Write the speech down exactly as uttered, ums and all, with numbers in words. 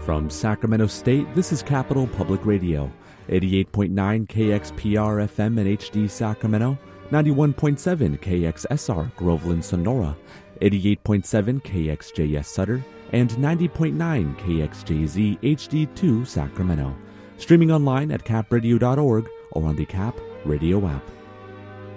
From Sacramento State, this is Capital Public Radio, eighty-eight point nine K X P R F M in H D Sacramento, ninety-one point seven K X S R Groveland, Sonora, eighty-eight point seven K X J S Sutter, and ninety point nine K X J Z H D two Sacramento. Streaming online at cap radio dot org or on the Cap Radio app.